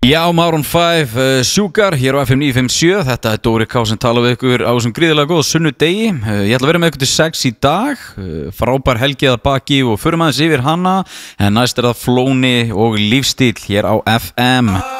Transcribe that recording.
Já, Maroon 5, Sugar, hér á FM 957. Þetta Dóri K sem tala við ykkur á þessum gríðarlega góða sunnudegi. Ég ætla að vera með ykkur til 6 í dag. Frábær helgi að baki og förum aðeins yfir hana. En næst það Flóni og lífstíl hér á FM.